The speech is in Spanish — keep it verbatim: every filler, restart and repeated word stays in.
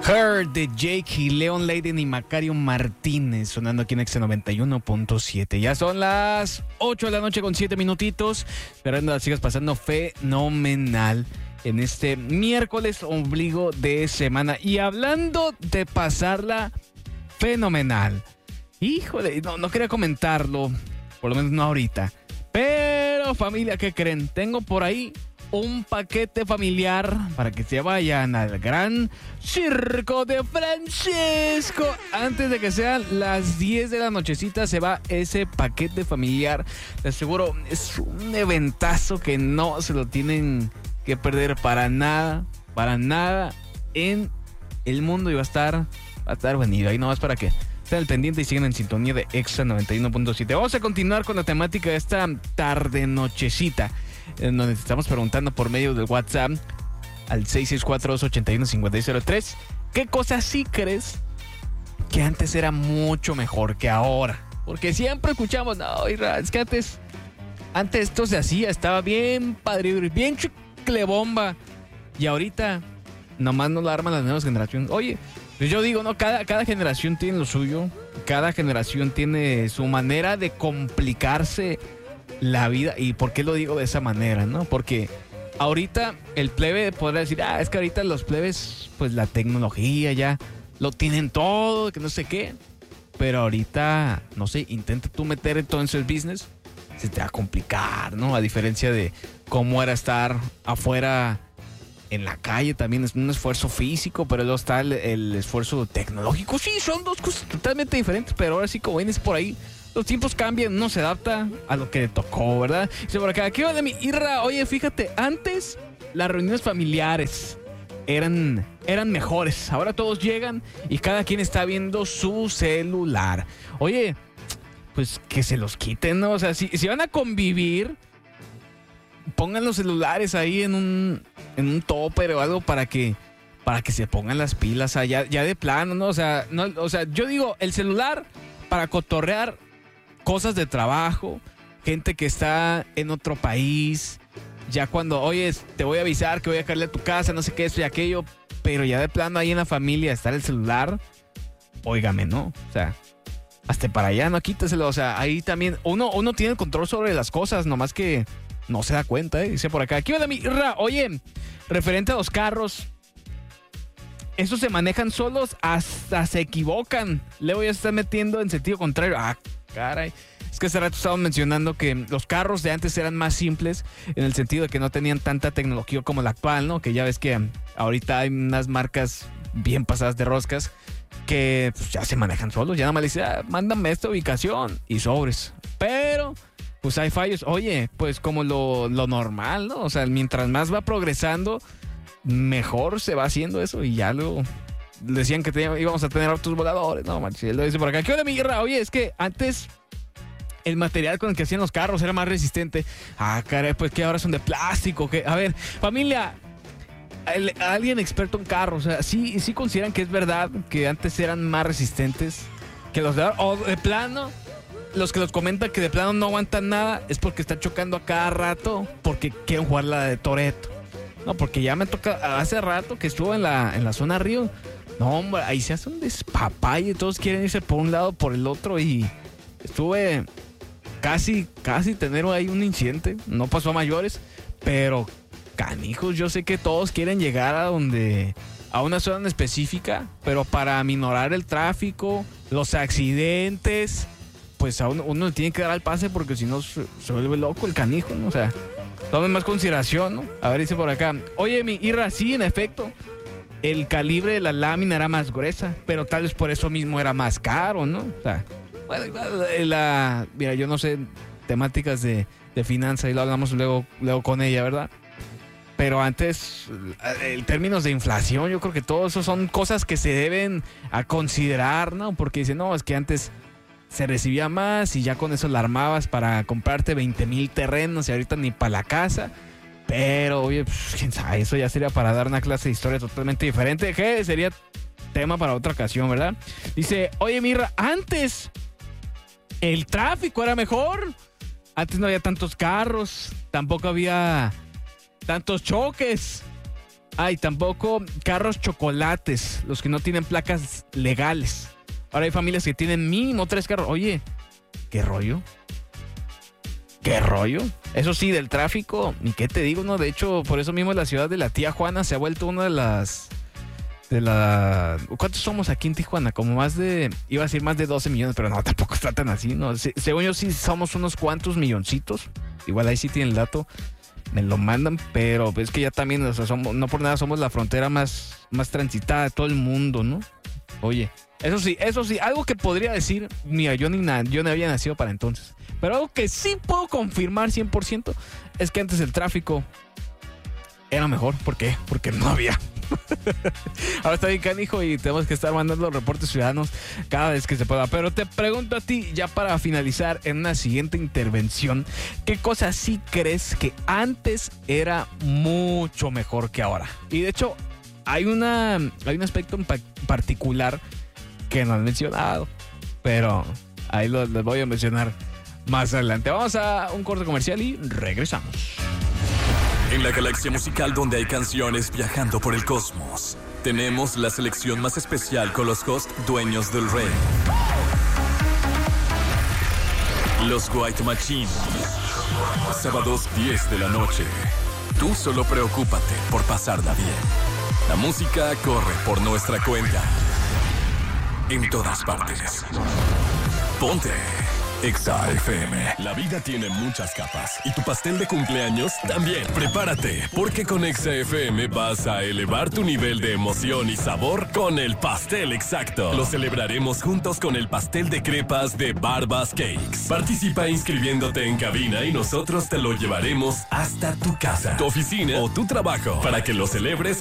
Her de Jake y Leon Leiden y Macario Martínez sonando aquí en X noventa y uno punto siete. Ya son las ocho de la noche con siete minutitos. Esperando que la sigas pasando fenomenal en este miércoles ombligo de semana. Y hablando de pasarla fenomenal. Híjole, no, no quería comentarlo, por lo menos no ahorita. Pero familia, ¿qué creen? Tengo por ahí un paquete familiar para que se vayan al gran circo de Francisco. Antes de que sean las diez de la nochecita se va ese paquete familiar. Te aseguro, es un eventazo que no se lo tienen que perder para nada, para nada en el mundo. Y va a estar, va a estar venido. Ahí nomás para que estén al pendiente y sigan en sintonía de Exa noventa y uno punto siete. Vamos a continuar con la temática de esta tarde nochecita, en donde te estamos preguntando por medio del WhatsApp al seis seis cuatro, dos ocho uno, cinco cero cero tres ¿qué cosa sí crees que antes era mucho mejor que ahora? Porque siempre escuchamos, no, es que antes, antes esto se hacía, estaba bien padre, bien chiclebomba, y ahorita nomás no lo arman las nuevas generaciones. Oye, pues yo digo, no, cada, cada generación tiene lo suyo, cada generación tiene su manera de complicarse la vida. ¿Y por qué lo digo de esa manera, no? Porque ahorita el plebe podrá decir, ah, es que ahorita los plebes, pues la tecnología ya lo tienen todo, que no sé qué. Pero ahorita, no sé, intenta tú meter todo en su business, se te va a complicar, ¿no? A diferencia de cómo era estar afuera en la calle, también es un esfuerzo físico, pero luego está el, el esfuerzo tecnológico. Sí, son dos cosas totalmente diferentes, pero ahora sí, como vienes por ahí, los tiempos cambian, uno se adapta a lo que le tocó, ¿verdad? Dice por acá, ¿qué va de mi Irra? Oye, fíjate, antes las reuniones familiares eran, eran mejores. Ahora todos llegan y cada quien está viendo su celular. Oye, pues que se los quiten, ¿no? O sea, si, si van a convivir, pongan los celulares ahí en un, en un topper o algo para que, para que se pongan las pilas, o sea, ya, ya de plano, ¿no? O sea, no, o sea, yo digo, el celular para cotorrear cosas de trabajo, gente que está en otro país, ya cuando, oye, te voy a avisar que voy a caerle a tu casa, no sé qué, esto y aquello, pero ya de plano ahí en la familia estar el celular, óigame, ¿no? O sea, hasta para allá, no, quítaselo, o sea, ahí también, uno, uno tiene el control sobre las cosas, nomás que no se da cuenta, ¿eh? Dice por acá, ¿qué onda mi Ra? Oye, referente a los carros, esos se manejan solos, hasta se equivocan. Luego ya se está metiendo en sentido contrario. Ah, caray. Es que hace rato estábamos mencionando que los carros de antes eran más simples en el sentido de que no tenían tanta tecnología como la actual, ¿no? Que ya ves que ahorita hay unas marcas bien pasadas de roscas que pues, ya se manejan solos. Ya nada más le dice, ah, mándame esta ubicación y sobres. Pero pues hay fallos. Oye, pues como lo, lo normal, ¿no? O sea, mientras más va progresando, mejor se va haciendo eso. Y ya luego decían que teníamos, íbamos a tener autos voladores. No, manches, él lo dice por acá. ¿Qué onda, mi guerra? Oye, es que antes el material con el que hacían los carros era más resistente. Ah, caray, pues que ahora son de plástico. Que, a ver, familia, el, alguien experto en carros, o sea, ¿sí, sí consideran que es verdad que antes eran más resistentes que los de ahora? O de plano, los que los comentan que de plano no aguantan nada es porque están chocando a cada rato porque quieren jugar la de Toretto. No, porque ya me toca, hace rato que estuve en la, en la zona Río. No, hombre, ahí se hace un despapalle y todos quieren irse por un lado, por el otro. Y estuve casi, casi tener ahí un incidente. No pasó a mayores, pero canijos, yo sé que todos quieren llegar a donde, a una zona en específica, pero para aminorar el tráfico, los accidentes, pues a uno, uno le tiene que dar al pase porque si no se, se vuelve loco el canijo, ¿no? O sea, tomen más consideración, ¿no? A ver, dice por acá, oye, mi Irra, sí, en efecto, el calibre de la lámina era más gruesa, pero tal vez por eso mismo era más caro, ¿no? O sea, bueno, la, mira, yo no sé temáticas de, de finanzas y lo hablamos luego, luego con ella, ¿verdad? Pero antes, en términos de inflación, yo creo que todo eso son cosas que se deben a considerar, ¿no? Porque dicen, no, es que antes se recibía más y ya con eso la armabas para comprarte veinte mil terrenos y ahorita ni para la casa. Pero, oye, pues, quién sabe, eso ya sería para dar una clase de historia totalmente diferente, que sería tema para otra ocasión, ¿verdad? Dice, oye, Mirra, antes el tráfico era mejor. Antes no había tantos carros, tampoco había tantos choques. Ay, tampoco carros chocolates, los que no tienen placas legales. Ahora hay familias que tienen mínimo tres carros. Oye, ¿qué rollo? ¿Qué rollo? Eso sí, del tráfico, ni qué te digo, ¿no? De hecho, por eso mismo la ciudad de la tía Juana se ha vuelto una de las... de la... ¿Cuántos somos aquí en Tijuana? Como más de... Iba a decir más de doce millones, pero no, tampoco está tan así, ¿no? Se, según yo sí somos unos cuantos milloncitos. Igual ahí sí tiene el dato. Me lo mandan, pero es que ya también, o sea, somos, no por nada somos la frontera más, más transitada de todo el mundo, ¿no? Oye, eso sí, eso sí, algo que podría decir, mira, yo ni, na, yo no había nacido para entonces, pero algo que sí puedo confirmar cien por ciento es que antes el tráfico era mejor. ¿Por qué? Porque no había. Ahora está bien canijo y tenemos que estar mandando reportes ciudadanos cada vez que se pueda. Pero te pregunto a ti, ya para finalizar en una siguiente intervención, ¿qué cosa sí crees que antes era mucho mejor que ahora? Y de hecho, hay, una, hay un aspecto en pa- particular que no han mencionado, pero ahí lo, les voy a mencionar más adelante. Vamos a un corte comercial y regresamos. En la galaxia musical donde hay canciones viajando por el cosmos, tenemos la selección más especial con los hosts dueños del rey. Los White Machine. Sábados diez de la noche. Tú solo preocúpate por pasarla bien. La música corre por nuestra cuenta. En todas partes. Ponte Exa F M. La vida tiene muchas capas y tu pastel de cumpleaños también. Prepárate, porque con Exa F M vas a elevar tu nivel de emoción y sabor con el pastel exacto. Lo celebraremos juntos con el pastel de crepas de Barbas Cakes. Participa inscribiéndote en cabina y nosotros te lo llevaremos hasta tu casa, tu oficina o tu trabajo para que lo celebres